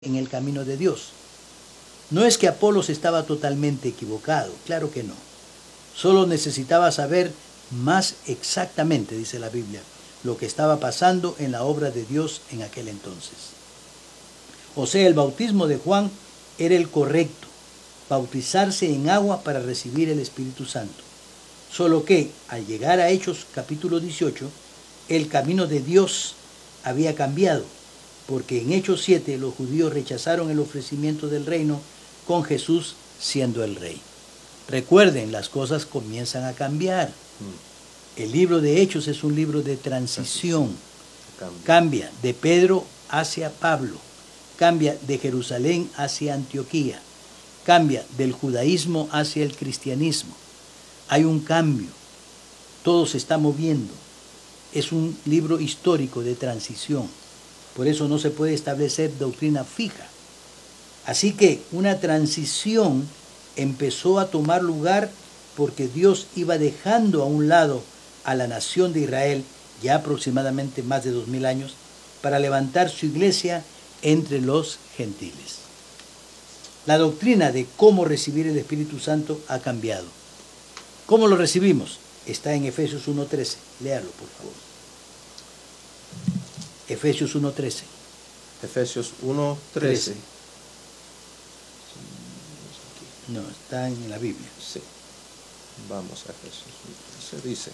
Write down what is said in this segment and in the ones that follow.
en el camino de Dios. No es que Apolos estaba totalmente equivocado, claro que no. Solo necesitaba saber más exactamente, dice la Biblia, lo que estaba pasando en la obra de Dios en aquel entonces. O sea, el bautismo de Juan era el correcto, bautizarse en agua para recibir el Espíritu Santo. Solo que, al llegar a Hechos capítulo 18, el camino de Dios había cambiado, porque en Hechos 7 los judíos rechazaron el ofrecimiento del reino con Jesús siendo el rey. Recuerden, las cosas comienzan a cambiar. El libro de Hechos es un libro de transición. Cambia de Pedro hacia Pablo. Cambia de Jerusalén hacia Antioquía. Cambia del judaísmo hacia el cristianismo. Hay un cambio. Todo se está moviendo. Es un libro histórico de transición. Por eso no se puede establecer doctrina fija. Así que una transición empezó a tomar lugar porque Dios iba dejando a un lado a la nación de Israel, ya aproximadamente más de 2000 años, para levantar su iglesia entre los gentiles. La doctrina de cómo recibir el Espíritu Santo ha cambiado. ¿Cómo lo recibimos? Está en Efesios 1:13. Léalo, por favor. Efesios 1:13. Efesios 1:13. No, está en la Biblia. Sí. Vamos a Efesios 1:13. Dice.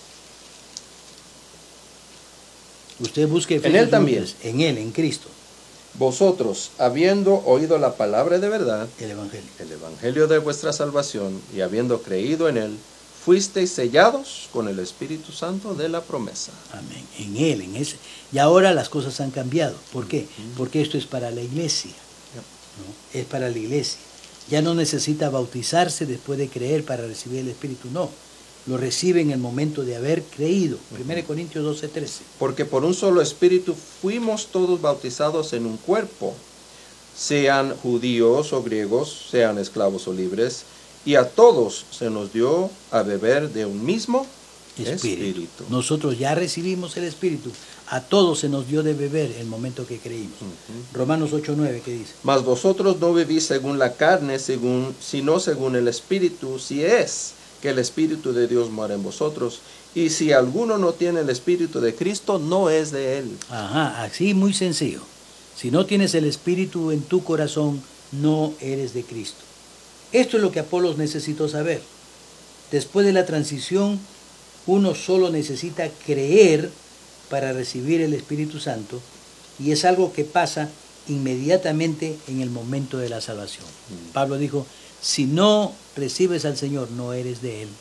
Usted busque Efesios En él también. 1:13. En él, en Cristo. Vosotros, habiendo oído la palabra de verdad, El Evangelio de vuestra salvación, y habiendo creído en él, fuisteis sellados con el Espíritu Santo de la promesa. Amén. En él, en ese. Y ahora las cosas han cambiado. ¿Por qué? Porque esto es para la iglesia. ¿No? Es para la iglesia. Ya no necesita bautizarse después de creer para recibir el Espíritu. No. Lo recibe en el momento de haber creído. 1 Corintios 12:13. Porque por un solo Espíritu fuimos todos bautizados en un cuerpo, sean judíos o griegos, sean esclavos o libres, y a todos se nos dio a beber de un mismo Espíritu. Nosotros ya recibimos el Espíritu. A todos se nos dio de beber en el momento que creímos. Romanos 8:9, ¿qué dice? Mas vosotros no vivís según la carne, sino según el Espíritu, si es que el Espíritu de Dios mora en vosotros. Y si alguno no tiene el Espíritu de Cristo, no es de él. Ajá, así muy sencillo. Si no tienes el Espíritu en tu corazón, no eres de Cristo. Esto es lo que Apolos necesitó saber. Después de la transición, uno solo necesita creer para recibir el Espíritu Santo, y es algo que pasa inmediatamente en el momento de la salvación. Pablo dijo, si no recibes al Señor, no eres de Él.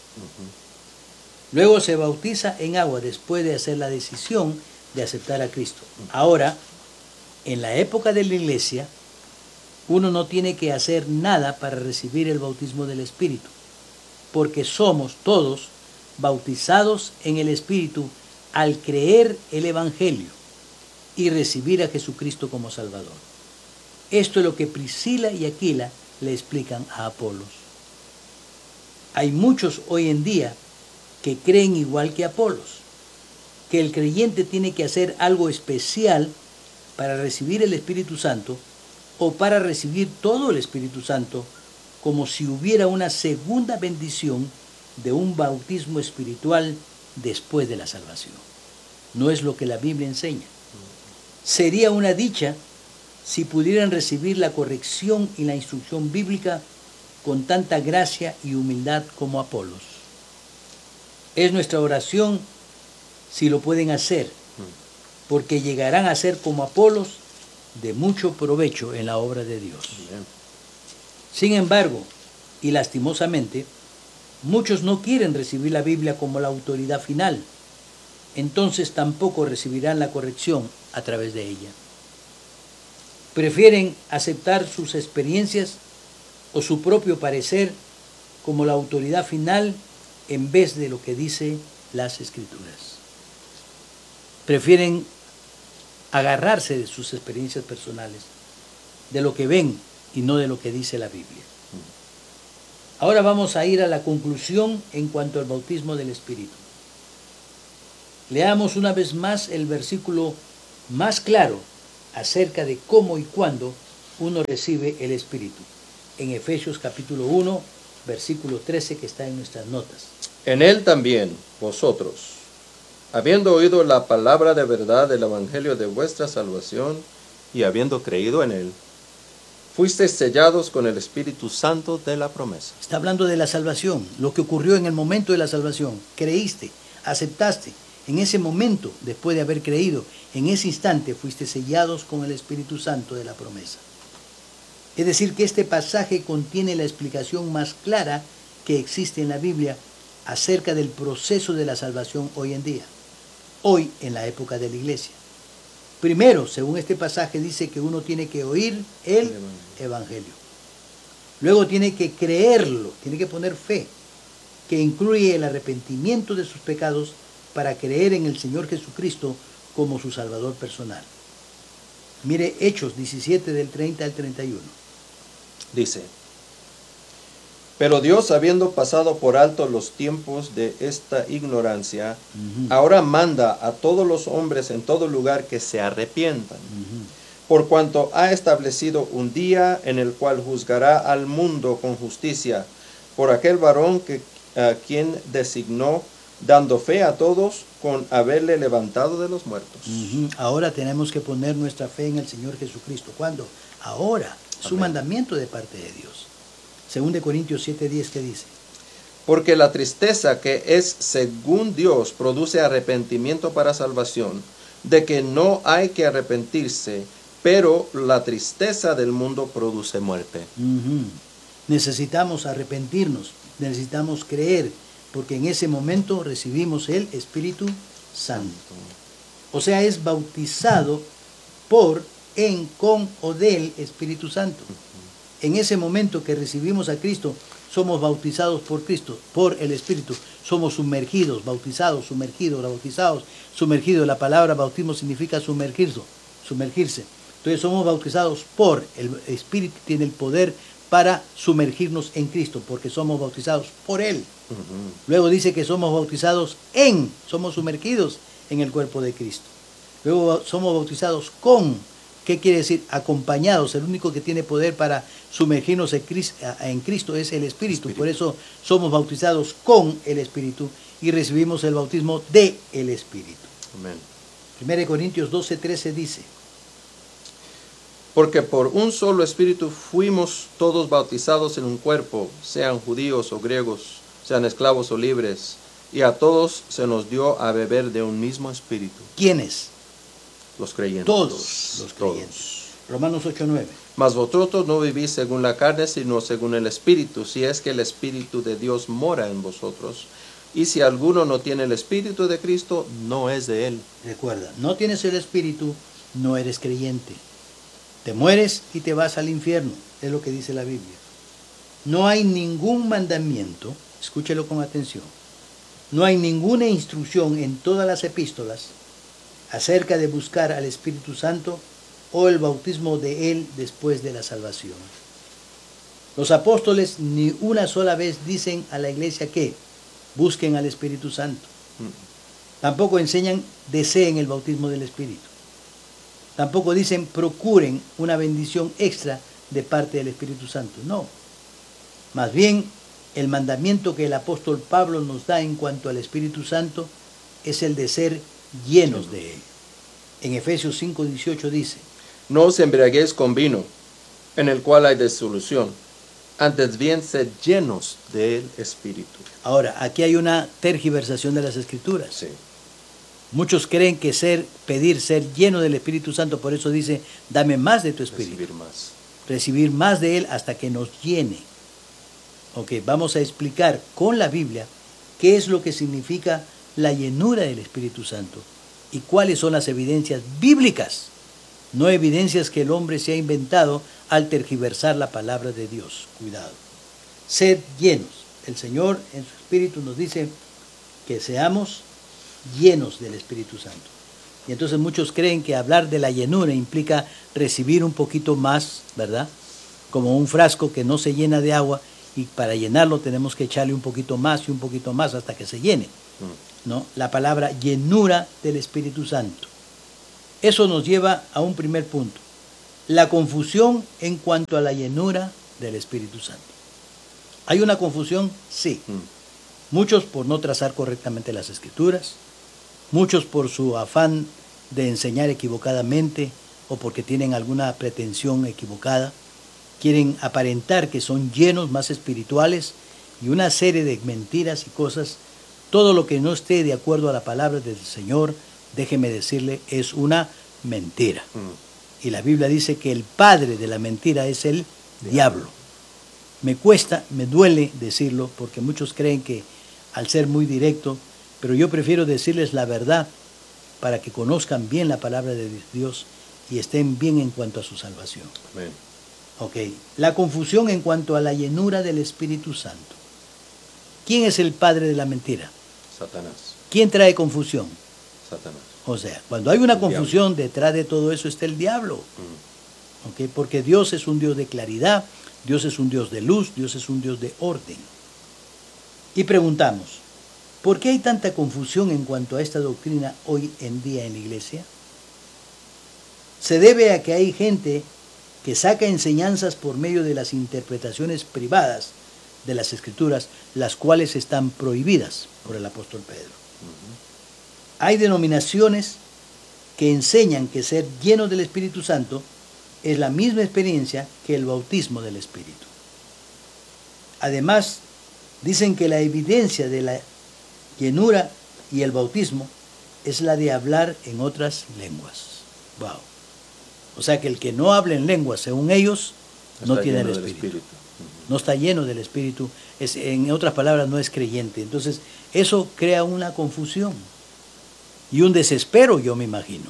Luego se bautiza en agua después de hacer la decisión de aceptar a Cristo. Ahora, en la época de la iglesia, uno no tiene que hacer nada para recibir el bautismo del Espíritu, porque somos todos bautizados en el Espíritu al creer el Evangelio y recibir a Jesucristo como Salvador. Esto es lo que Priscila y Aquila le explican a Apolos. Hay muchos hoy en día que creen igual que Apolos, que el creyente tiene que hacer algo especial para recibir el Espíritu Santo o para recibir todo el Espíritu Santo, como si hubiera una segunda bendición de un bautismo espiritual después de la salvación. No es lo que la Biblia enseña. Sería una dicha si pudieran recibir la corrección y la instrucción bíblica con tanta gracia y humildad como Apolos. Es nuestra oración si lo pueden hacer, porque llegarán a ser como Apolos, de mucho provecho en la obra de Dios. Sin embargo, y lastimosamente, muchos no quieren recibir la Biblia como la autoridad final, entonces tampoco recibirán la corrección a través de ella. Prefieren aceptar sus experiencias o su propio parecer como la autoridad final en vez de lo que dice las Escrituras. Prefieren agarrarse de sus experiencias personales, de lo que ven y no de lo que dice la Biblia. Ahora vamos a ir a la conclusión en cuanto al bautismo del Espíritu. Leamos una vez más el versículo más claro acerca de cómo y cuándo uno recibe el Espíritu. En Efesios capítulo 1, versículo 13, que está en nuestras notas. En él también, vosotros, habiendo oído la palabra de verdad del evangelio de vuestra salvación, y habiendo creído en él, fuisteis sellados con el Espíritu Santo de la promesa. Está hablando de la salvación, lo que ocurrió en el momento de la salvación. Creíste, aceptaste. En ese momento, después de haber creído, en ese instante fuiste sellados con el Espíritu Santo de la promesa. Es decir, que este pasaje contiene la explicación más clara que existe en la Biblia acerca del proceso de la salvación hoy en día, hoy en la época de la iglesia. Primero, según este pasaje, dice que uno tiene que oír el Evangelio. Luego tiene que creerlo, tiene que poner fe, que incluye el arrepentimiento de sus pecados para creer en el Señor Jesucristo como su Salvador personal. Mire Hechos 17 del 30 al 31. Dice, pero Dios, habiendo pasado por alto los tiempos de esta ignorancia, ahora manda a todos los hombres en todo lugar que se arrepientan, por cuanto ha establecido un día en el cual juzgará al mundo con justicia, por aquel varón a quien designó, dando fe a todos con haberle levantado de los muertos. Ahora tenemos que poner nuestra fe en el Señor Jesucristo. ¿Cuándo? Ahora. Su Amén. Mandamiento de parte de Dios. Según de Corintios 7:10, ¿qué dice? Porque la tristeza que es según Dios produce arrepentimiento para salvación, de que no hay que arrepentirse, pero la tristeza del mundo produce muerte. Necesitamos arrepentirnos, necesitamos creer, porque en ese momento recibimos el Espíritu Santo. O sea, es bautizado por, en, con o del Espíritu Santo. En ese momento que recibimos a Cristo, somos bautizados por Cristo, por el Espíritu. Somos sumergidos, bautizados, sumergidos, bautizados, sumergidos. La palabra bautismo significa sumergirse. Entonces somos bautizados por el Espíritu, tiene el poder para sumergirnos en Cristo, porque somos bautizados por Él. Luego dice que somos bautizados somos sumergidos en el cuerpo de Cristo. Luego somos bautizados con, ¿qué quiere decir? Acompañados. El único que tiene poder para sumergirnos en Cristo es el Espíritu. Por eso somos bautizados con el Espíritu y recibimos el bautismo de el Espíritu. Amén. 1 Corintios 12:13 dice, porque por un solo Espíritu fuimos todos bautizados en un cuerpo, sean judíos o griegos, sean esclavos o libres, y a todos se nos dio a beber de un mismo Espíritu. ¿quiénes? Los creyentes. Todos los creyentes. Romanos 8:9. Mas vosotros no vivís según la carne, sino según el Espíritu, si es que el Espíritu de Dios mora en vosotros. Y si alguno no tiene el Espíritu de Cristo, no es de él. Recuerda, no tienes el Espíritu, no eres creyente. Te mueres y te vas al infierno, es lo que dice la Biblia. No hay ningún mandamiento, escúchelo con atención, no hay ninguna instrucción en todas las epístolas acerca de buscar al Espíritu Santo o el bautismo de Él después de la salvación. Los apóstoles ni una sola vez dicen a la iglesia que busquen al Espíritu Santo. Tampoco enseñan, deseen el bautismo del Espíritu. Tampoco dicen, procuren una bendición extra de parte del Espíritu Santo. No. Más bien, el mandamiento que el apóstol Pablo nos da en cuanto al Espíritu Santo es el de ser llenos de Él. En Efesios 5:18 dice, No os embriaguéis con vino, en el cual hay disolución. Antes bien, sed llenos del Espíritu. Ahora, aquí hay una tergiversación de las Escrituras. Sí. Muchos creen que pedir ser lleno del Espíritu Santo, por eso dice, dame más de tu Espíritu. Recibir más. Recibir más de Él hasta que nos llene. Ok, vamos a explicar con la Biblia qué es lo que significa la llenura del Espíritu Santo y cuáles son las evidencias bíblicas, no evidencias que el hombre se ha inventado al tergiversar la palabra de Dios. Cuidado. Sed llenos. El Señor en su Espíritu nos dice que seamos llenos del Espíritu Santo. Y entonces muchos creen que hablar de la llenura implica recibir un poquito más, ¿verdad? Como un frasco que no se llena de agua y para llenarlo tenemos que echarle un poquito más y un poquito más hasta que se llene, ¿no? La palabra llenura del Espíritu Santo. Eso nos lleva a un primer punto. La confusión en cuanto a la llenura del Espíritu Santo. ¿Hay una confusión? Sí. Muchos por no trazar correctamente las Escrituras, muchos por su afán de enseñar equivocadamente o porque tienen alguna pretensión equivocada, quieren aparentar que son llenos, más espirituales, y una serie de mentiras y cosas. Todo lo que no esté de acuerdo a la palabra del Señor, déjeme decirle, es una mentira. Y la Biblia dice que el padre de la mentira es el diablo. Me cuesta, me duele decirlo, porque muchos creen que al ser muy directo, pero yo prefiero decirles la verdad para que conozcan bien la palabra de Dios y estén bien en cuanto a su salvación. Amén. Ok, la confusión en cuanto a la llenura del Espíritu Santo. ¿Quién es el padre de la mentira? Satanás. ¿Quién trae confusión? Satanás. O sea, cuando hay una El confusión, detrás de todo eso está el diablo. ¿Ok? Porque Dios es un Dios de claridad, Dios es un Dios de luz, Dios es un Dios de orden. Y preguntamos, ¿por qué hay tanta confusión en cuanto a esta doctrina hoy en día en la iglesia? Se debe a que hay gente que saca enseñanzas por medio de las interpretaciones privadas de las Escrituras, las cuales están prohibidas por el apóstol Pedro. Hay denominaciones que enseñan que ser lleno del Espíritu Santo es la misma experiencia que el bautismo del Espíritu. Además, dicen que la evidencia de la llenura y el bautismo es la de hablar en otras lenguas. Wow. O sea que el que no habla en lenguas, según ellos, no tiene el Espíritu. No está lleno del Espíritu. En otras palabras, no es creyente. Entonces, eso crea una confusión y un desespero, yo me imagino.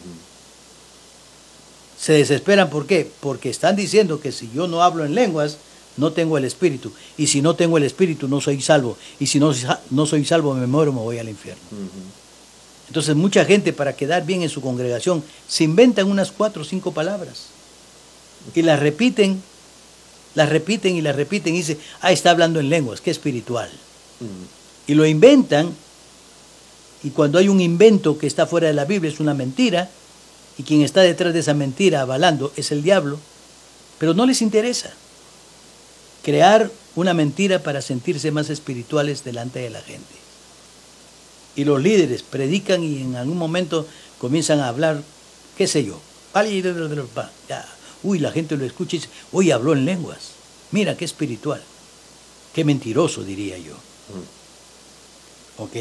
Se desesperan, ¿por qué? Porque están diciendo que si yo no hablo en lenguas, no tengo el Espíritu. Y si no tengo el Espíritu, no soy salvo. Y si no soy salvo, me muero, me voy al infierno. Entonces, mucha gente, para quedar bien en su congregación, se inventan unas 4 o 5 palabras. Y las repiten y las repiten. Y dice, está hablando en lenguas, qué espiritual. Y lo inventan. Y cuando hay un invento que está fuera de la Biblia, es una mentira. Y quien está detrás de esa mentira avalando es el diablo. Pero no les interesa crear una mentira para sentirse más espirituales delante de la gente. Y los líderes predican y en algún momento comienzan a hablar, qué sé yo. Uy, la gente lo escucha y dice, oye, habló en lenguas. Mira, qué espiritual. Qué mentiroso, diría yo. ¿Ok?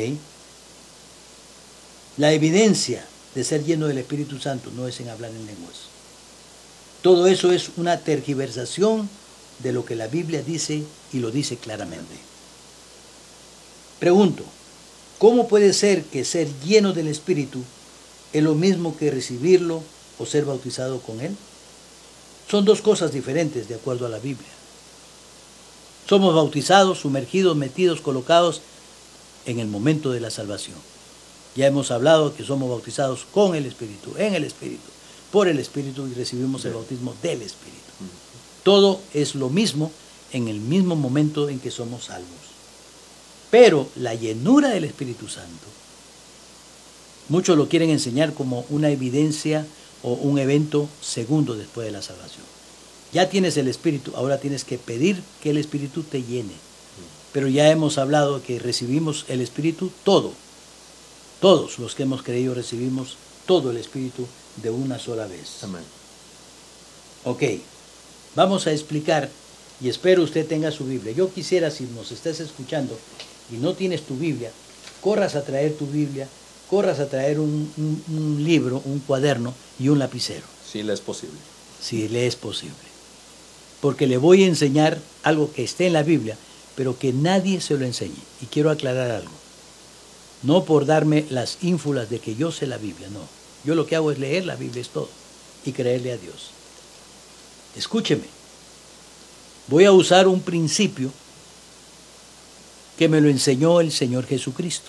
La evidencia de ser lleno del Espíritu Santo no es en hablar en lenguas. Todo eso es una tergiversación de lo que la Biblia dice y lo dice claramente. Pregunto, ¿cómo puede ser que ser lleno del Espíritu es lo mismo que recibirlo o ser bautizado con él? Son dos cosas diferentes de acuerdo a la Biblia. Somos bautizados, sumergidos, metidos, colocados en el momento de la salvación. Ya hemos hablado que somos bautizados con el Espíritu, en el Espíritu, por el Espíritu y recibimos el bautismo del Espíritu. Todo es lo mismo en el mismo momento en que somos salvos. Pero la llenura del Espíritu Santo, muchos lo quieren enseñar como una evidencia o un evento segundo después de la salvación. Ya tienes el Espíritu, ahora tienes que pedir que el Espíritu te llene. Pero ya hemos hablado que recibimos el Espíritu todo. Todos los que hemos creído recibimos todo el Espíritu de una sola vez. Amén. Ok, vamos a explicar y espero usted tenga su Biblia. Yo quisiera, si nos estás escuchando y no tienes tu Biblia, corras a traer tu Biblia, corras a traer un libro, un cuaderno y un lapicero. Si le es posible. Si le es posible. Porque le voy a enseñar algo que esté en la Biblia, pero que nadie se lo enseñe. Y quiero aclarar algo. No por darme las ínfulas de que yo sé la Biblia, no. Yo lo que hago es leer la Biblia, es todo. Y creerle a Dios. Escúcheme. Voy a usar un principio que me lo enseñó el Señor Jesucristo.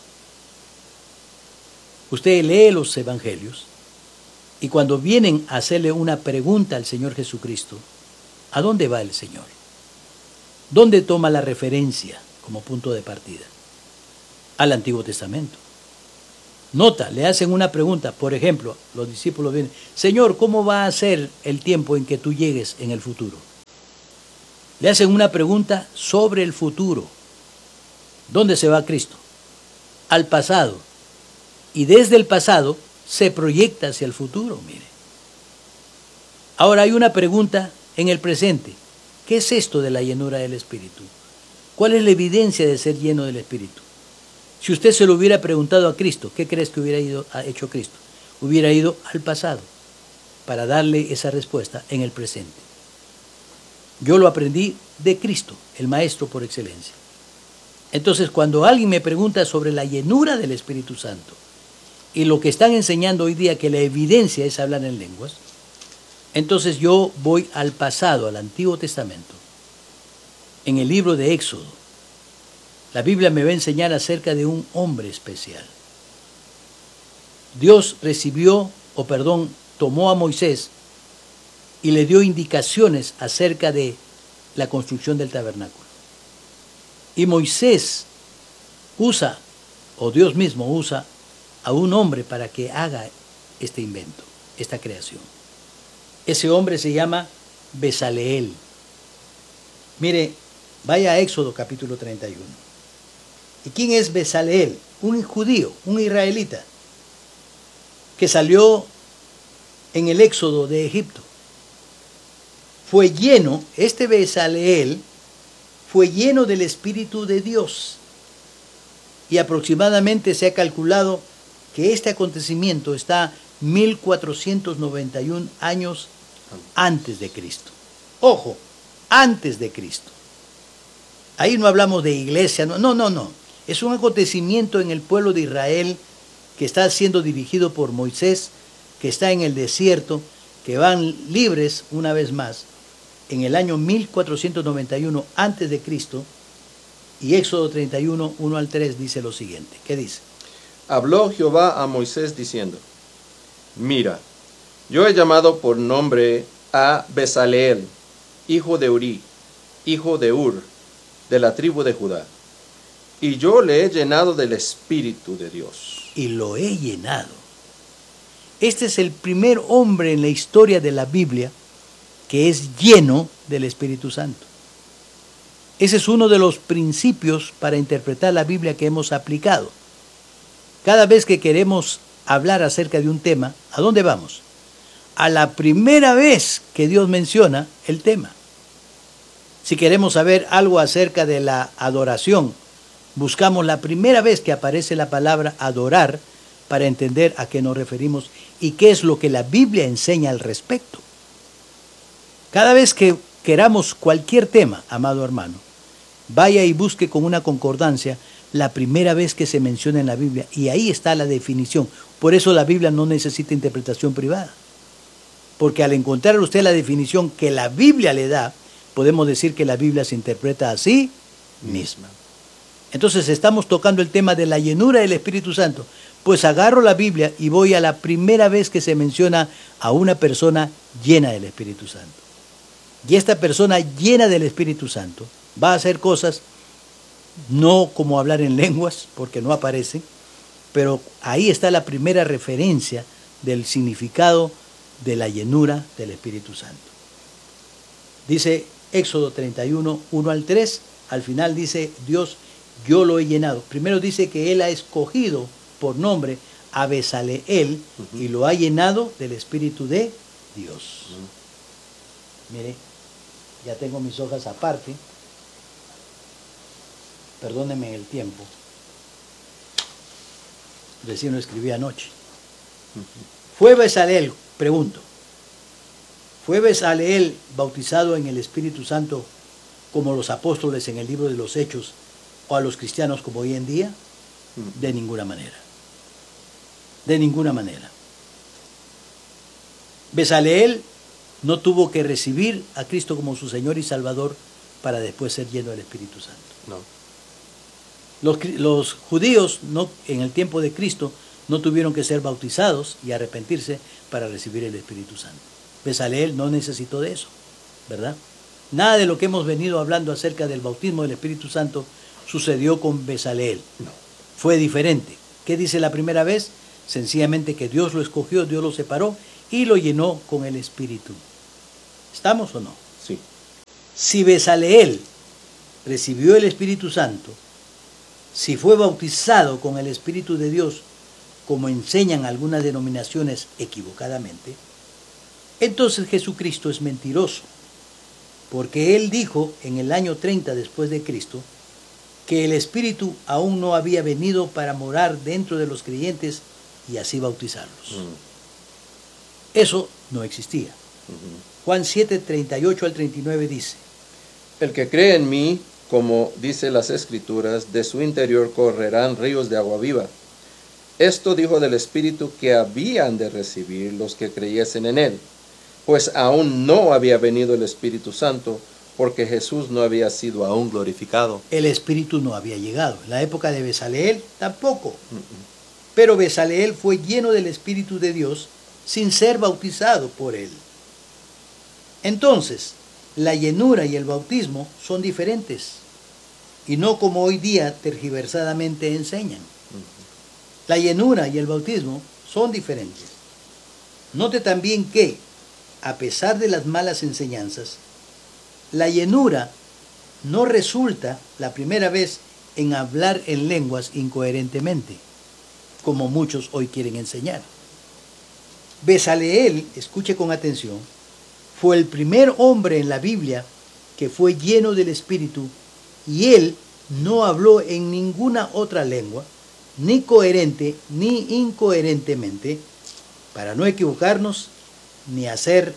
Usted lee los evangelios y cuando vienen a hacerle una pregunta al Señor Jesucristo, ¿a dónde va el Señor? ¿Dónde toma la referencia como punto de partida? Al Antiguo Testamento. Nota, le hacen una pregunta. Por ejemplo, los discípulos vienen, Señor, ¿cómo va a ser el tiempo en que tú llegues en el futuro? Le hacen una pregunta sobre el futuro. ¿Dónde se va Cristo? Al pasado. Y desde el pasado se proyecta hacia el futuro, mire. Ahora hay una pregunta en el presente. ¿Qué es esto de la llenura del Espíritu? ¿Cuál es la evidencia de ser lleno del Espíritu? Si usted se lo hubiera preguntado a Cristo, ¿qué crees que hubiera hecho Cristo? Hubiera ido al pasado para darle esa respuesta en el presente. Yo lo aprendí de Cristo, el Maestro por excelencia. Entonces, cuando alguien me pregunta sobre la llenura del Espíritu Santo y lo que están enseñando hoy día, que la evidencia es hablar en lenguas, entonces yo voy al pasado, al Antiguo Testamento, en el libro de Éxodo. La Biblia me va a enseñar acerca de un hombre especial. Dios tomó a Moisés y le dio indicaciones acerca de la construcción del tabernáculo. Y Moisés Dios mismo usa a un hombre para que haga este invento, esta creación. Ese hombre se llama Bezaleel. Mire, vaya a Éxodo capítulo 31. ¿Y quién es Bezaleel? Un judío, un israelita, que salió en el éxodo de Egipto. Este Bezaleel fue lleno del Espíritu de Dios. Y aproximadamente se ha calculado que este acontecimiento está 1491 años antes de Cristo. Ojo, antes de Cristo. Ahí no hablamos de iglesia, no. Es un acontecimiento en el pueblo de Israel que está siendo dirigido por Moisés, que está en el desierto, que van libres una vez más en el año 1491 antes de Cristo. Y Éxodo 31, 1 al 3 dice lo siguiente. ¿Qué dice? Habló Jehová a Moisés diciendo, mira, yo he llamado por nombre a Bezaleel, hijo de Uri, hijo de Ur, de la tribu de Judá, y yo le he llenado del Espíritu de Dios. Y lo he llenado. Este es el primer hombre en la historia de la Biblia que es lleno del Espíritu Santo. Ese es uno de los principios para interpretar la Biblia que hemos aplicado. Cada vez que queremos hablar acerca de un tema, ¿a dónde vamos? A la primera vez que Dios menciona el tema. Si queremos saber algo acerca de la adoración, buscamos la primera vez que aparece la palabra adorar para entender a qué nos referimos y qué es lo que la Biblia enseña al respecto. Cada vez que queramos cualquier tema, amado hermano, vaya y busque con una concordancia la primera vez que se menciona en la Biblia, y ahí está la definición. Por eso la Biblia no necesita interpretación privada, porque al encontrar usted la definición que la Biblia le da, podemos decir que la Biblia se interpreta a sí misma. Entonces estamos tocando el tema de la llenura del Espíritu Santo. Pues agarro la Biblia y voy a la primera vez que se menciona a una persona llena del Espíritu Santo. Y esta persona llena del Espíritu Santo va a hacer cosas, no como hablar en lenguas, porque no aparece, pero ahí está la primera referencia del significado de la llenura del Espíritu Santo. Dice Éxodo 31, 1 al 3, al final dice Dios, yo lo he llenado. Primero dice que Él ha escogido por nombre a Bezaleel y lo ha llenado del Espíritu de Dios. Mire, ya tengo mis hojas aparte. Perdónenme el tiempo. Recién lo escribí anoche. ¿Fue Bezaleel, pregunto, fue Bezaleel bautizado en el Espíritu Santo como los apóstoles en el libro de los Hechos o a los cristianos como hoy en día? De ninguna manera. De ninguna manera. Bezaleel no tuvo que recibir a Cristo como su Señor y Salvador para después ser lleno del Espíritu Santo. No. Los judíos en el tiempo de Cristo no tuvieron que ser bautizados y arrepentirse para recibir el Espíritu Santo. Bezaleel no necesitó de eso, ¿verdad? Nada de lo que hemos venido hablando acerca del bautismo del Espíritu Santo sucedió con Bezaleel. No. Fue diferente. ¿Qué dice la primera vez? Sencillamente que Dios lo escogió, Dios lo separó y lo llenó con el Espíritu. ¿Estamos o no? Sí. Si Bezaleel recibió el Espíritu Santo, si fue bautizado con el Espíritu de Dios, como enseñan algunas denominaciones equivocadamente, entonces Jesucristo es mentiroso, porque él dijo en el año 30 después de Cristo que el Espíritu aún no había venido para morar dentro de los creyentes y así bautizarlos. Eso no existía. Juan 7, 38 al 39 dice: El que cree en mí, como dice las Escrituras, de su interior correrán ríos de agua viva. Esto dijo del Espíritu que habían de recibir los que creyesen en él, pues aún no había venido el Espíritu Santo, porque Jesús no había sido aún glorificado. El Espíritu no había llegado. En la época de Bezaleel tampoco. Pero Bezaleel fue lleno del Espíritu de Dios sin ser bautizado por él. Entonces, la llenura y el bautismo son diferentes, y no como hoy día tergiversadamente enseñan. La llenura y el bautismo son diferentes. Note también que, a pesar de las malas enseñanzas, la llenura no resulta la primera vez en hablar en lenguas incoherentemente, como muchos hoy quieren enseñar. Bezaleel, escuche con atención, fue el primer hombre en la Biblia que fue lleno del Espíritu, y él no habló en ninguna otra lengua, ni coherente ni incoherentemente, para no equivocarnos ni hacer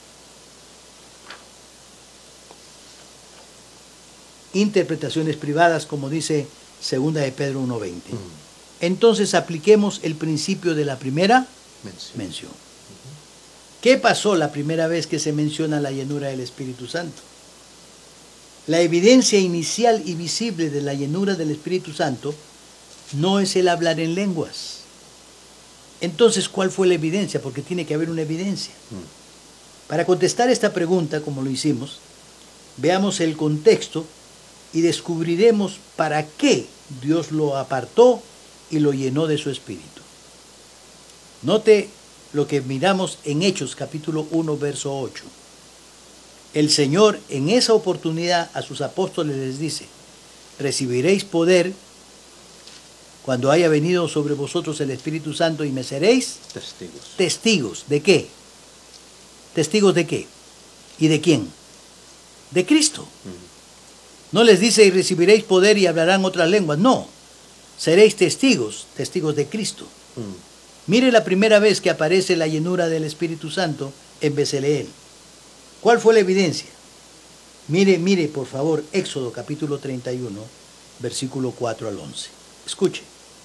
interpretaciones privadas, como dice 2 de Pedro 1:20. Entonces apliquemos el principio de la primera mención. ¿Qué pasó la primera vez que se menciona la llenura del Espíritu Santo? La evidencia inicial y visible de la llenura del Espíritu Santo no es el hablar en lenguas. Entonces, ¿cuál fue la evidencia? Porque tiene que haber una evidencia. Para contestar esta pregunta, como lo hicimos, veamos el contexto y descubriremos para qué Dios lo apartó y lo llenó de su Espíritu. Note lo que miramos en Hechos capítulo 1, verso 8. El Señor en esa oportunidad a sus apóstoles les dice: recibiréis poder cuando haya venido sobre vosotros el Espíritu Santo y me seréis testigos. ¿Testigos de qué? ¿Testigos de qué? ¿Y de quién? De Cristo. No les dice y recibiréis poder y hablarán otras lenguas. No, seréis testigos de Cristo. Mire la primera vez que aparece la llenura del Espíritu Santo en Bezaleel. ¿Cuál fue la evidencia? Mire por favor Éxodo capítulo 31, versículo 4 al 11. Escuche.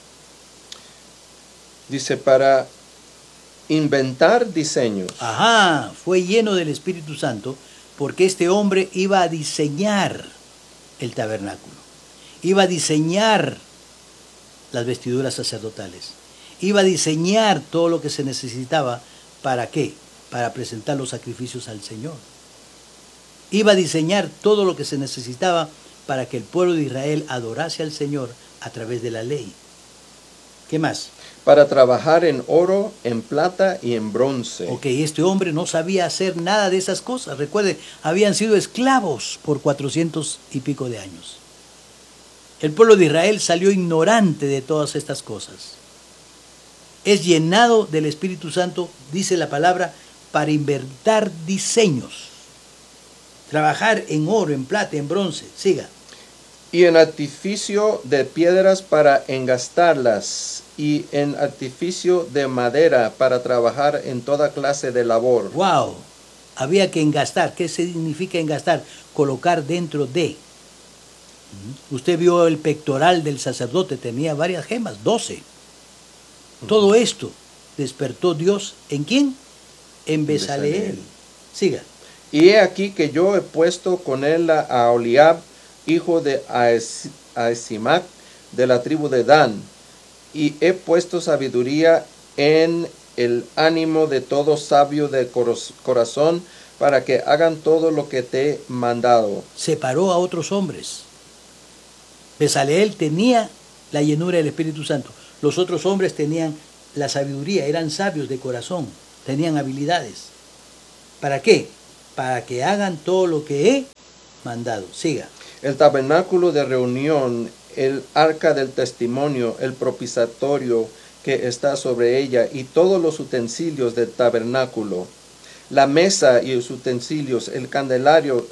Dice, para inventar diseños. Ajá, fue lleno del Espíritu Santo porque este hombre iba a diseñar el tabernáculo. Iba a diseñar las vestiduras sacerdotales. Iba a diseñar todo lo que se necesitaba. ¿Para qué? Para presentar los sacrificios al Señor. Iba a diseñar todo lo que se necesitaba para que el pueblo de Israel adorase al Señor a través de la ley. ¿Qué más? Para trabajar en oro, en plata y en bronce. Ok, este hombre no sabía hacer nada de esas cosas. Recuerde, habían sido esclavos por 400 y pico de años. El pueblo de Israel salió ignorante de todas estas cosas. Es llenado del Espíritu Santo, dice la palabra, para inventar diseños. Trabajar en oro, en plata, en bronce. Siga. Y en artificio de piedras para engastarlas, y en artificio de madera para trabajar en toda clase de labor. ¡Wow! Había que engastar. ¿Qué significa engastar? Colocar dentro de. Usted vio el pectoral del sacerdote, tenía varias gemas, 12. Todo esto despertó Dios, ¿en quién? En Bezaleel. Siga. Y he aquí que yo he puesto con él a Aholiab, hijo de Ahisamach, de la tribu de Dan, y he puesto sabiduría en el ánimo de todo sabio de corazón, para que hagan todo lo que te he mandado. Separó a otros hombres. Bezaleel tenía la llenura del Espíritu Santo. Los otros hombres tenían la sabiduría, eran sabios de corazón, tenían habilidades. ¿Para qué? Para que hagan todo lo que he mandado. Siga. El tabernáculo de reunión, el arca del testimonio, el propiciatorio que está sobre ella y todos los utensilios del tabernáculo, la mesa y los utensilios, el candelero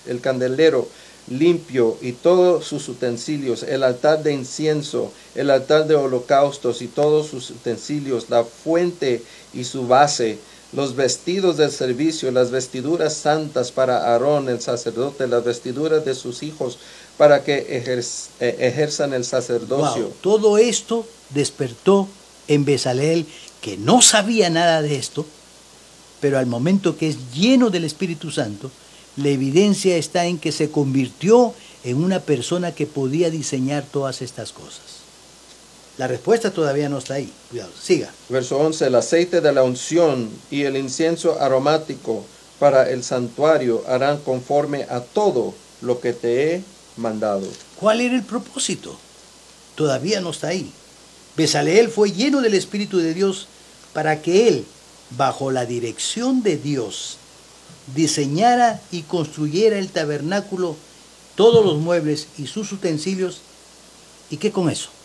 limpio y todos sus utensilios, el altar de incienso, el altar de holocaustos y todos sus utensilios, la fuente y su base, los vestidos del servicio, las vestiduras santas para Aarón el sacerdote, las vestiduras de sus hijos para que ejerzan el sacerdocio. Wow, todo esto despertó en Bezaleel, que no sabía nada de esto, pero al momento que es lleno del Espíritu Santo, la evidencia está en que se convirtió en una persona que podía diseñar todas estas cosas. La respuesta todavía no está ahí. Cuidado, siga. Verso 11, el aceite de la unción y el incienso aromático para el santuario harán conforme a todo lo que te he mandado. ¿Cuál era el propósito? Todavía no está ahí. Bezaleel fue lleno del Espíritu de Dios para que él, bajo la dirección de Dios, diseñara y construyera el tabernáculo, todos los muebles y sus utensilios. ¿Y qué con eso?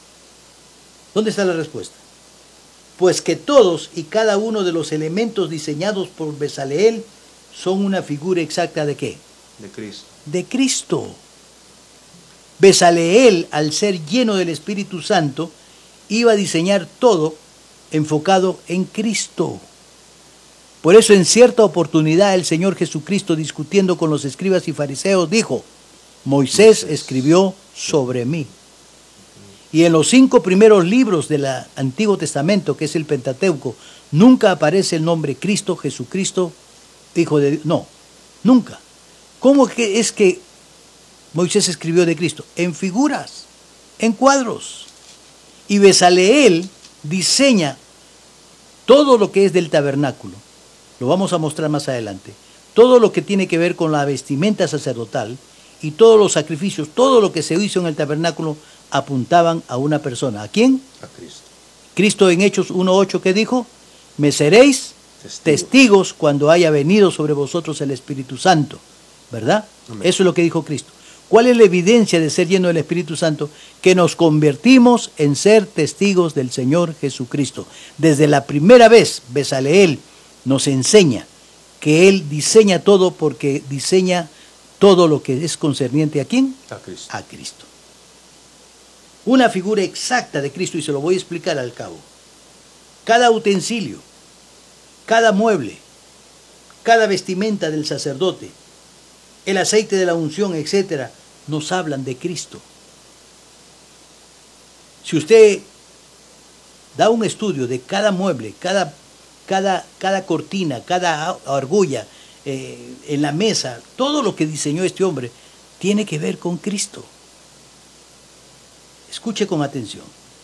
¿Dónde está la respuesta? Pues que todos y cada uno de los elementos diseñados por Bezaleel son una figura exacta ¿de qué? De Cristo. De Cristo. Bezaleel, al ser lleno del Espíritu Santo, iba a diseñar todo enfocado en Cristo. Por eso en cierta oportunidad el Señor Jesucristo, discutiendo con los escribas y fariseos, dijo: Moisés escribió sobre mí. Y en los 5 primeros libros del Antiguo Testamento, que es el Pentateuco, nunca aparece el nombre Cristo, Jesucristo, Hijo de Dios. No, nunca. ¿Cómo que es que Moisés escribió de Cristo? En figuras, en cuadros. Y Bezaleel diseña todo lo que es del tabernáculo. Lo vamos a mostrar más adelante. Todo lo que tiene que ver con la vestimenta sacerdotal y todos los sacrificios, todo lo que se hizo en el tabernáculo apuntaban a una persona. ¿A quién? A Cristo. Cristo en Hechos 1:8, ¿qué dijo? Me seréis testigos cuando haya venido sobre vosotros el Espíritu Santo. ¿Verdad? Amén. Eso es lo que dijo Cristo. ¿Cuál es la evidencia de ser lleno del Espíritu Santo? Que nos convertimos en ser testigos del Señor Jesucristo. Desde la primera vez, Bezaleel nos enseña que Él diseña todo, porque diseña todo lo que es concerniente ¿a quién? A Cristo. A Cristo. Una figura exacta de Cristo, y se lo voy a explicar al cabo. Cada utensilio, cada mueble, cada vestimenta del sacerdote, el aceite de la unción, etcétera, nos hablan de Cristo. Si usted da un estudio de cada mueble, cada cortina, cada argolla, en la mesa, todo lo que diseñó este hombre tiene que ver con Cristo. Escuche con atención.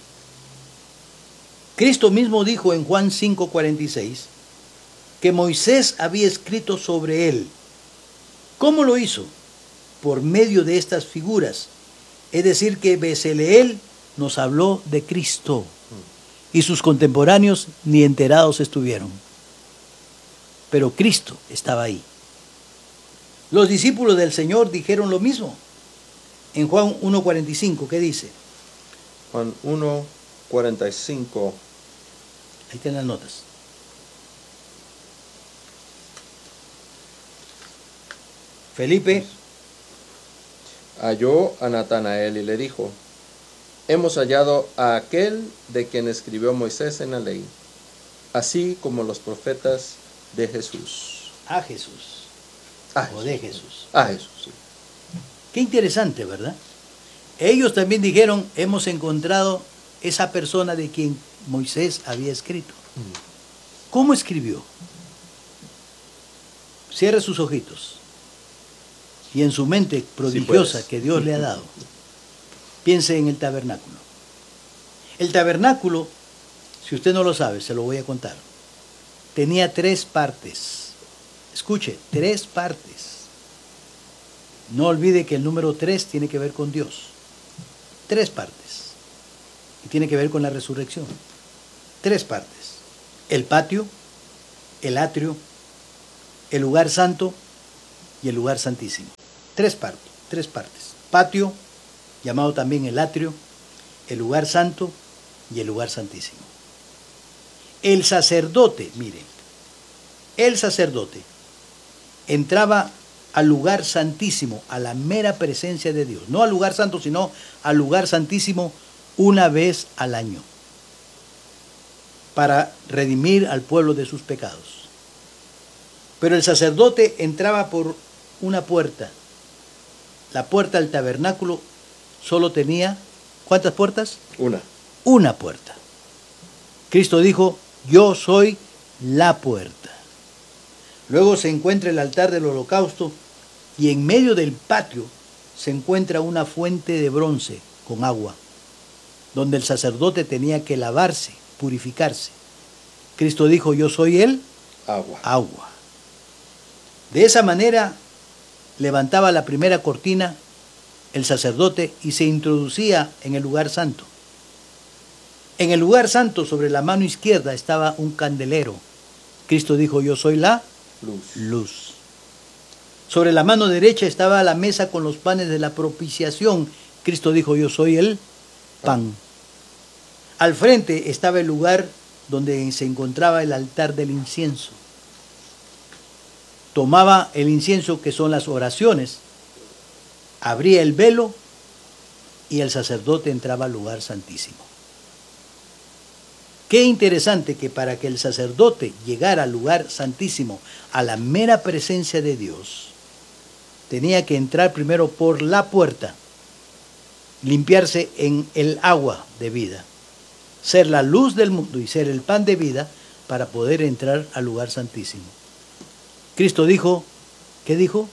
Cristo mismo dijo en Juan 5:46 que Moisés había escrito sobre él. ¿Cómo lo hizo? Por medio de estas figuras. Es decir, que Bezaleel nos habló de Cristo y sus contemporáneos ni enterados estuvieron. Pero Cristo estaba ahí. Los discípulos del Señor dijeron lo mismo. En Juan 1:45, ¿qué dice? Juan 1:45. Ahí están las notas. Felipe Halló a Natanael y le dijo: hemos hallado a aquel de quien escribió Moisés en la ley, así como los profetas de Jesús. a Jesús. A O de Jesús. A Jesús, sí. Qué interesante, ¿verdad? Ellos también dijeron: hemos encontrado esa persona de quien Moisés había escrito. ¿Cómo escribió? Cierre sus ojitos y en su mente prodigiosa puedes. que Dios le ha dado, piense en el tabernáculo. El tabernáculo, si usted no lo sabe, se lo voy a contar. Tenía 3 partes. Escuche, 3 partes. No olvide que el número 3 tiene que ver con Dios. 3 partes. Y tiene que ver con la resurrección. tres partes. El patio, el atrio, el lugar santo y el lugar santísimo. Tres partes. Patio, llamado también el atrio, el lugar santo y el lugar santísimo. El sacerdote, miren, el sacerdote entraba al lugar santísimo, a la mera presencia de Dios. No al lugar santo, sino al lugar santísimo una vez al año, para redimir al pueblo de sus pecados. Pero el sacerdote entraba por una puerta. La puerta del tabernáculo solo tenía, ¿cuántas puertas? Una puerta. Cristo dijo, yo soy la puerta. Luego se encuentra el altar del holocausto y en medio del patio se encuentra una fuente de bronce con agua, donde el sacerdote tenía que lavarse, purificarse. Cristo dijo, yo soy el agua. De esa manera levantaba la primera cortina el sacerdote y se introducía en el lugar santo. En el lugar santo, sobre la mano izquierda, estaba un candelero. Cristo dijo, yo soy la luz. Sobre la mano derecha estaba la mesa con los panes de la propiciación. Cristo dijo, yo soy el pan. Al frente estaba el lugar donde se encontraba el altar del incienso. Tomaba el incienso, que son las oraciones, abría el velo y el sacerdote entraba al lugar santísimo. Qué interesante que para que el sacerdote llegara al lugar santísimo, a la mera presencia de Dios, tenía que entrar primero por la puerta, limpiarse en el agua de vida, ser la luz del mundo y ser el pan de vida para poder entrar al lugar santísimo. Cristo dijo, ¿qué dijo?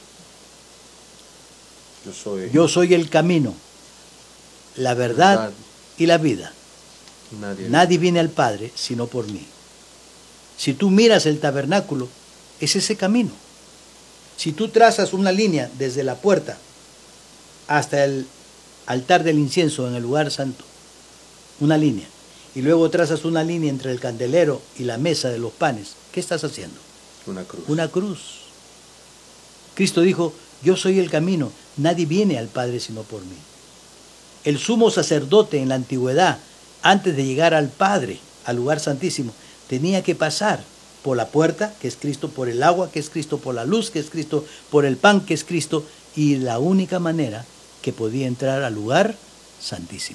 Yo soy el camino, la verdad y la vida. Nadie viene al Padre sino por mí. Si tú miras el tabernáculo, es ese camino. Si tú trazas una línea desde la puerta hasta el altar del incienso en el lugar santo, una línea, y luego trazas una línea entre el candelero y la mesa de los panes, ¿qué estás haciendo? Una cruz. Cristo dijo, yo soy el camino, nadie viene al Padre sino por mí. El sumo sacerdote en la antigüedad, antes de llegar al Padre, al lugar santísimo, tenía que pasar por la puerta, que es Cristo, por el agua, que es Cristo, por la luz, que es Cristo, por el pan, que es Cristo, y la única manera que podía entrar al lugar santísimo.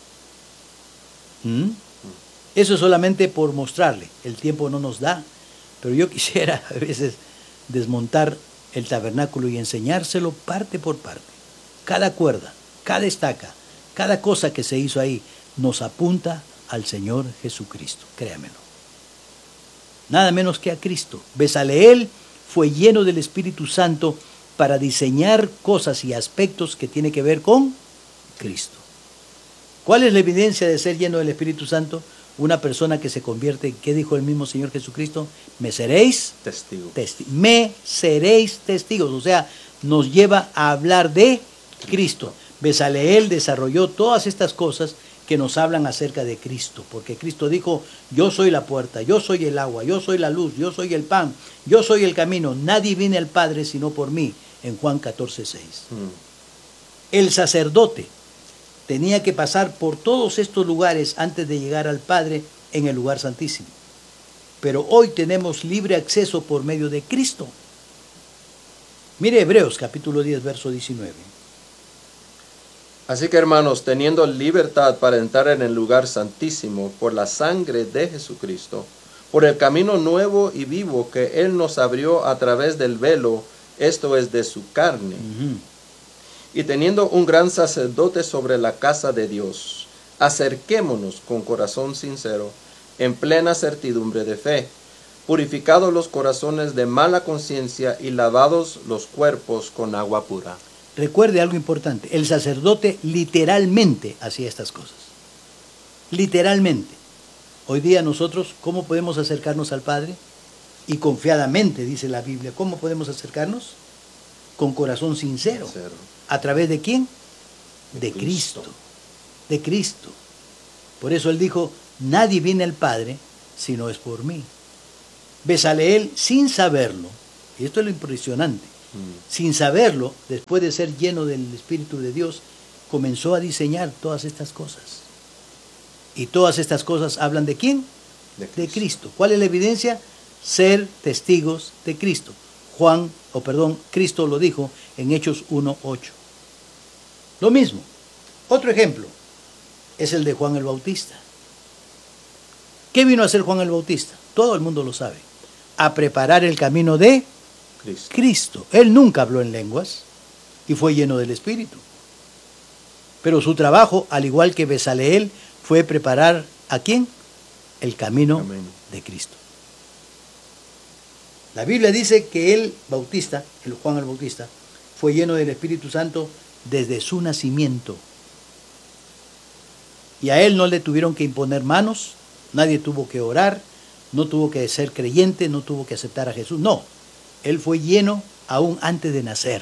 Eso solamente por mostrarle, el tiempo no nos da, pero yo quisiera a veces desmontar el tabernáculo y enseñárselo parte por parte. Cada cuerda, cada estaca, cada cosa que se hizo ahí nos apunta al Señor Jesucristo, créamelo. Nada menos que a Cristo. Bezaleel fue lleno del Espíritu Santo para diseñar cosas y aspectos que tienen que ver con Cristo. ¿Cuál es la evidencia de ser lleno del Espíritu Santo? Una persona que se convierte, ¿qué dijo el mismo Señor Jesucristo? Me seréis testigos. Me seréis testigos. O sea, nos lleva a hablar de Cristo. Bezaleel desarrolló todas estas cosas que nos hablan acerca de Cristo, porque Cristo dijo, yo soy la puerta, yo soy el agua, yo soy la luz, yo soy el pan, yo soy el camino, nadie viene al Padre sino por mí, en Juan 14:6. El sacerdote tenía que pasar por todos estos lugares antes de llegar al Padre en el lugar santísimo, pero hoy tenemos libre acceso por medio de Cristo. Mire Hebreos capítulo 10, verso 19. Así que hermanos, teniendo libertad para entrar en el lugar santísimo por la sangre de Jesucristo, por el camino nuevo y vivo que Él nos abrió a través del velo, esto es de su carne, y teniendo un gran sacerdote sobre la casa de Dios, acerquémonos con corazón sincero, en plena certidumbre de fe, purificados los corazones de mala conciencia y lavados los cuerpos con agua pura. Recuerde algo importante, el sacerdote literalmente hacía estas cosas. Literalmente. Hoy día nosotros, ¿cómo podemos acercarnos al Padre? Y confiadamente, dice la Biblia, ¿cómo podemos acercarnos? Con corazón sincero. ¿A través de quién? De Cristo. De Cristo. Por eso Él dijo, nadie viene al Padre si no es por mí. Bezaleel, sin saberlo, y esto es lo impresionante, sin saberlo, después de ser lleno del Espíritu de Dios, comenzó a diseñar todas estas cosas. Y todas estas cosas hablan ¿de quién? De Cristo. ¿Cuál es la evidencia? Ser testigos de Cristo. Cristo lo dijo en Hechos 1:8. Lo mismo. Otro ejemplo es el de Juan el Bautista. ¿Qué vino a hacer Juan el Bautista? Todo el mundo lo sabe. A preparar el camino de Cristo. Él nunca habló en lenguas y fue lleno del Espíritu. Pero su trabajo, al igual que Bezaleel, fue preparar ¿a quién? El camino de Cristo. La Biblia dice que Juan el Bautista, fue lleno del Espíritu Santo desde su nacimiento. Y a él no le tuvieron que imponer manos, nadie tuvo que orar, no tuvo que ser creyente, no tuvo que aceptar a Jesús. No, él fue lleno aún antes de nacer.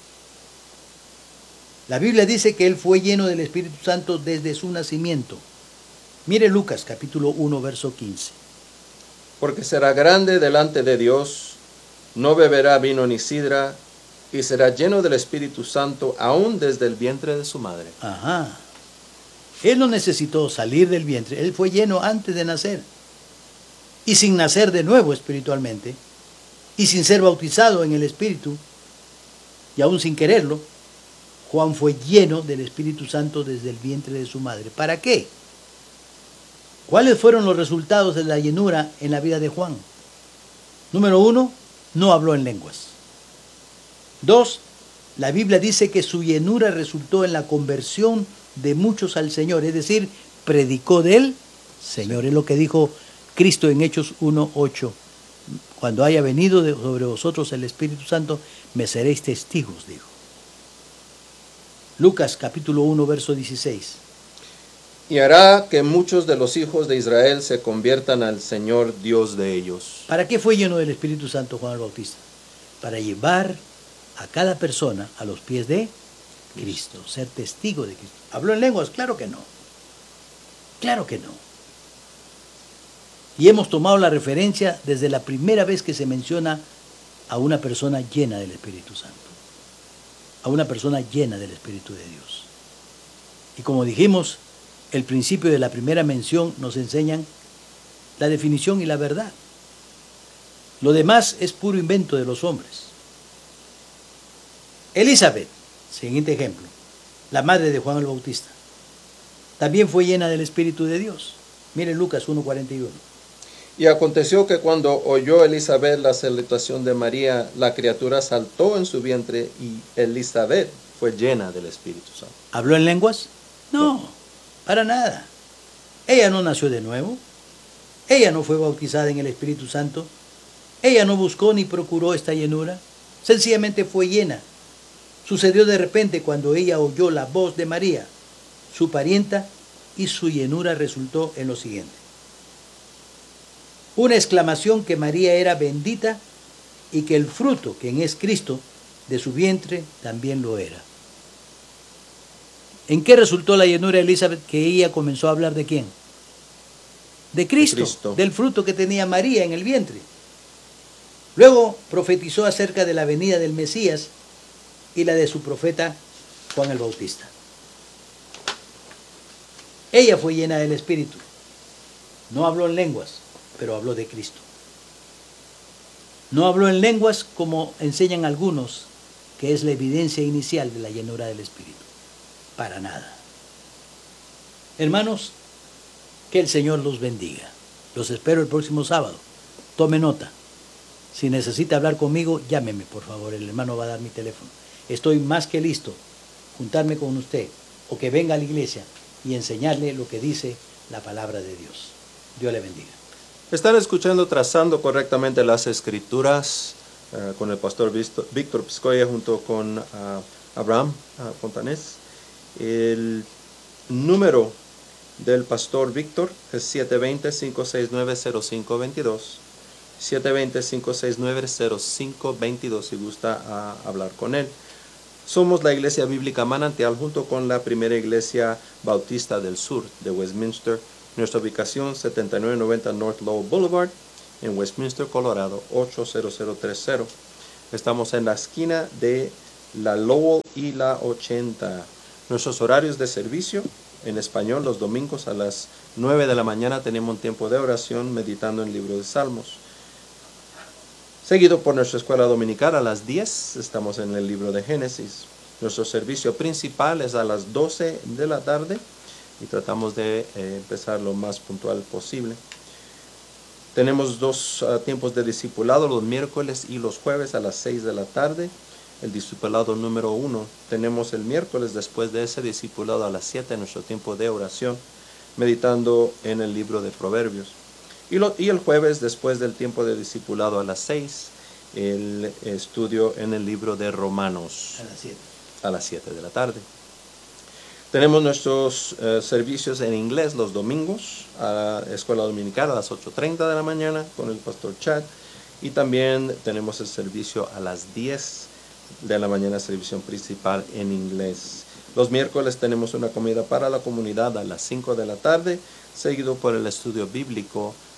La Biblia dice que él fue lleno del Espíritu Santo desde su nacimiento. Mire Lucas capítulo 1, verso 15. Porque será grande delante de Dios, no beberá vino ni sidra, y será lleno del Espíritu Santo aún desde el vientre de su madre. Ajá. Él no necesitó salir del vientre, él fue lleno antes de nacer. Y sin nacer de nuevo espiritualmente, y sin ser bautizado en el Espíritu, y aún sin quererlo, Juan fue lleno del Espíritu Santo desde el vientre de su madre. ¿Para qué? ¿Cuáles fueron los resultados de la llenura en la vida de Juan? Número 1, no habló en lenguas. 2, la Biblia dice que su llenura resultó en la conversión de muchos al Señor, es decir, predicó del Señor. Es lo que dijo Cristo en Hechos 1:8. Cuando haya venido sobre vosotros el Espíritu Santo, me seréis testigos, dijo. Lucas capítulo 1, verso 16. Y hará que muchos de los hijos de Israel se conviertan al Señor Dios de ellos. ¿Para qué fue lleno del Espíritu Santo Juan el Bautista? Para llevar a cada persona a los pies de Cristo, ser testigo de Cristo. ¿Habló en lenguas? Claro que no. Claro que no. Y hemos tomado la referencia desde la primera vez que se menciona a una persona llena del Espíritu Santo. A una persona llena del Espíritu de Dios. Y como dijimos, el principio de la primera mención nos enseñan la definición y la verdad. Lo demás es puro invento de los hombres. Elizabeth, siguiente ejemplo, la madre de Juan el Bautista, también fue llena del Espíritu de Dios. Miren Lucas 1:41. Y aconteció que cuando oyó Elizabeth la salutación de María, la criatura saltó en su vientre y Elizabeth fue llena del Espíritu Santo. ¿Habló en lenguas? No, para nada. Ella no nació de nuevo. Ella no fue bautizada en el Espíritu Santo. Ella no buscó ni procuró esta llenura. Sencillamente fue llena. Sucedió de repente cuando ella oyó la voz de María, su parienta, y su llenura resultó en lo siguiente. Una exclamación que María era bendita y que el fruto, quien es Cristo, de su vientre también lo era. ¿En qué resultó la llenura de Elizabeth? Que ella comenzó a hablar ¿de quién? De Cristo, del fruto que tenía María en el vientre. Luego profetizó acerca de la venida del Mesías y la de su profeta Juan el Bautista. Ella fue llena del Espíritu. No habló en lenguas, pero habló de Cristo. No habló en lenguas como enseñan algunos, que es la evidencia inicial de la llenura del Espíritu. Para nada. Hermanos, que el Señor los bendiga. Los espero el próximo sábado. Tome nota. Si necesita hablar conmigo, llámeme, por favor. El hermano va a dar mi teléfono. Estoy más que listo juntarme con usted o que venga a la iglesia y enseñarle lo que dice la palabra de Dios. Dios le bendiga. Están escuchando Trazando Correctamente las Escrituras con el pastor Víctor Piscoya junto con Abraham Fontanés. El número del pastor Víctor es 720-569-0522. 720-569-0522 si gusta hablar con él. Somos la Iglesia Bíblica Manantial junto con la Primera Iglesia Bautista del Sur de Westminster Nuestra ubicación 7990 North Lowell Boulevard en Westminster, Colorado 80030. Estamos en la esquina de la Lowell y la 80. Nuestros horarios de servicio en español: los domingos a las 9 de la mañana tenemos un tiempo de oración meditando en el libro de Salmos. Seguido por nuestra escuela dominical a las 10 estamos en el libro de Génesis. Nuestro servicio principal es a las 12 de la tarde y tratamos de empezar lo más puntual posible. Tenemos dos tiempos de discipulado, los miércoles y los jueves a las 6 de la tarde. El discipulado número 1 tenemos el miércoles, después de ese discipulado a las 7, nuestro tiempo de oración, meditando en el libro de Proverbios. Y el jueves, después del tiempo de discipulado a las 6, el estudio en el libro de Romanos. A las 7 de la tarde. Tenemos nuestros servicios en inglés los domingos, a la escuela dominical a las 8:30 de la mañana con el pastor Chad. Y también tenemos el servicio a las 10 de la mañana, servicio principal en inglés. Los miércoles tenemos una comida para la comunidad a las 5 de la tarde, seguido por el estudio bíblico